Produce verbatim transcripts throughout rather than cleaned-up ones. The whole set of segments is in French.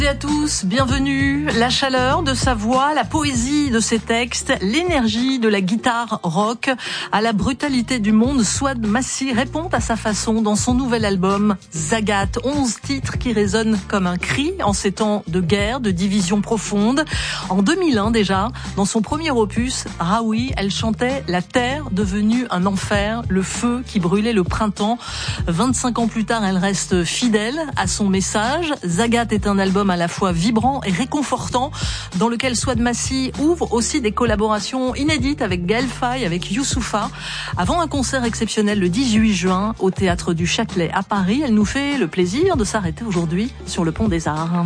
Bonjour à tous, bienvenue. La chaleur de sa voix, la poésie de ses textes, l'énergie de la guitare rock, à la brutalité du monde, Souad Massy répond à sa façon dans son nouvel album Zagat. onze titres qui résonnent comme un cri en ces temps de guerre, de division profonde. En deux mille un déjà, dans son premier opus, Raoui, elle chantait la terre devenue un enfer, le feu qui brûlait le printemps. vingt-cinq ans plus tard, elle reste fidèle à son message. Zagat est un album à la fois vibrant et réconfortant, dans lequel Souad Massy ouvre aussi des collaborations inédites avec Gaël Faye, avec Youssoupha. Avant un concert exceptionnel le dix-huit juin au Théâtre du Châtelet à Paris, elle nous fait le plaisir de s'arrêter aujourd'hui sur le Pont des Arts.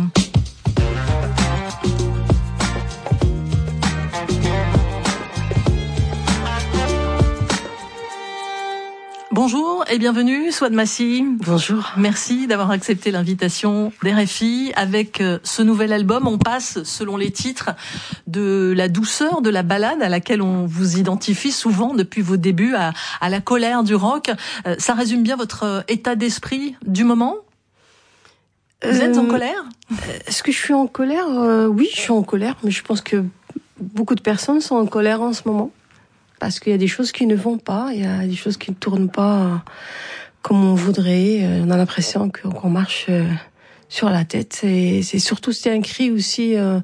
Bonjour et bienvenue, Souad Massy. Bonjour. Merci d'avoir accepté l'invitation d'R F I. Avec ce nouvel album, on passe, selon les titres, de la douceur de la ballade à laquelle on vous identifie souvent depuis vos débuts à, à la colère du rock. Ça résume bien votre état d'esprit du moment ? Vous êtes euh, en colère ? Est-ce que je suis en colère ? euh, Oui, je suis en colère, mais je pense que beaucoup de personnes sont en colère en ce moment. Parce qu'il y a des choses qui ne vont pas, il y a des choses qui ne tournent pas comme on voudrait. On a l'impression qu'on marche sur la tête. Et c'est surtout, c'est un cri aussi, euh,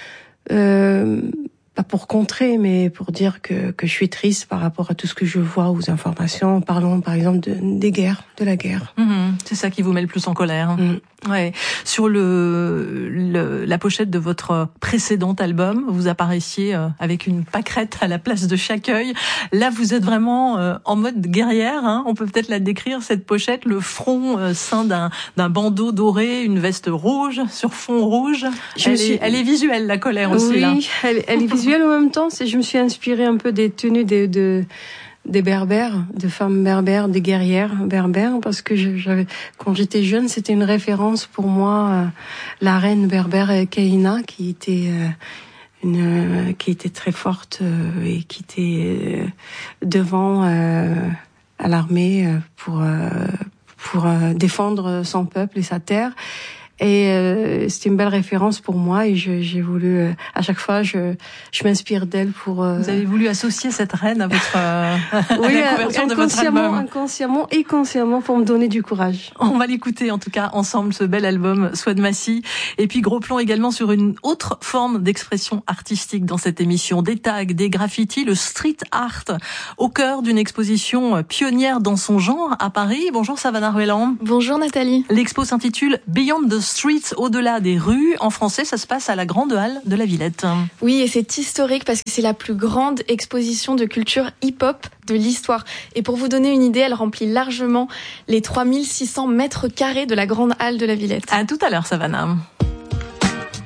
euh, pas pour contrer, mais pour dire que, que je suis triste par rapport à tout ce que je vois aux informations. Parlons par exemple de, des guerres, de la guerre. Mmh, c'est ça qui vous met le plus en colère. Mmh. Ouais. Sur le, le la pochette de votre précédent album, vous apparaissiez avec une pâquerette à la place de chaque œil. Là, vous êtes vraiment en mode guerrière. Hein. On peut peut-être la décrire, cette pochette, le front ceint d'un, d'un bandeau doré, une veste rouge sur fond rouge. Elle, suis... est, elle est visuelle, la colère aussi. Oui, là. Elle, elle est visuelle en même temps. C'est, je me suis inspirée un peu des tenues de... de... des berbères, de femmes berbères, des guerrières berbères, parce que je, j'avais, quand j'étais jeune, c'était une référence pour moi, euh, la reine berbère Kaina, qui était euh, une, euh, qui était très forte euh, et qui était euh, devant euh, à l'armée euh, pour euh, pour euh, défendre son peuple et sa terre. Et euh, c'était une belle référence pour moi et je, j'ai voulu euh, à chaque fois je je m'inspire d'elle pour. Euh... Vous avez voulu associer cette reine à votre euh, oui, à la couverture de votre album. Inconsciemment et consciemment pour me donner du courage. On va l'écouter en tout cas ensemble, ce bel album Souad Massy. Et puis gros plan également sur une autre forme d'expression artistique dans cette émission, des tags, des graffitis, le street art au cœur d'une exposition pionnière dans son genre à Paris. Bonjour Savannah Ruelland. Bonjour Nathalie. L'expo s'intitule Beyond the Streets, au-delà des rues. En français, ça se passe à la Grande Halle de la Villette. Oui, et c'est historique parce que c'est la plus grande exposition de culture hip-hop de l'histoire. Et pour vous donner une idée, elle remplit largement les trois mille six cents mètres carrés de la Grande Halle de la Villette. À tout à l'heure, Savannah.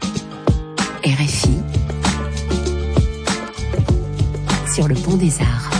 R F I sur le Pont des Arts.